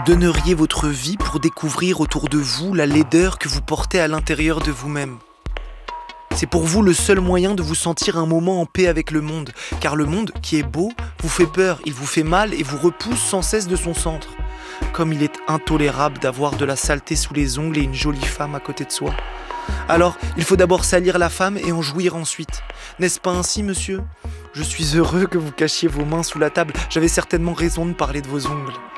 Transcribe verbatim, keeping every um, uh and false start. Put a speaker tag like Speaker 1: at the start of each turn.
Speaker 1: donneriez votre vie pour découvrir autour de vous la laideur que vous portez à l'intérieur de vous-même. C'est pour vous le seul moyen de vous sentir un moment en paix avec le monde, car le monde, qui est beau, vous fait peur, il vous fait mal et vous repousse sans cesse de son centre. Comme il est intolérable d'avoir de la saleté sous les ongles et une jolie femme à côté de soi. Alors, il faut d'abord salir la femme et en jouir ensuite. N'est-ce pas ainsi, monsieur ? Je suis heureux que vous cachiez vos mains sous la table, j'avais certainement raison de parler de vos ongles.